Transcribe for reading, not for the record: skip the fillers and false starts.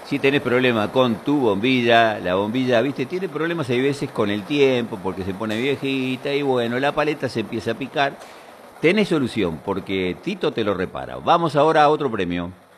Si tenés problema con tu bombilla, la bombilla, viste, tiene problemas hay veces con el tiempo, porque se pone viejita y bueno, la paleta se empieza a picar. Tenés solución, porque Tito te lo repara. Vamos ahora a otro premio.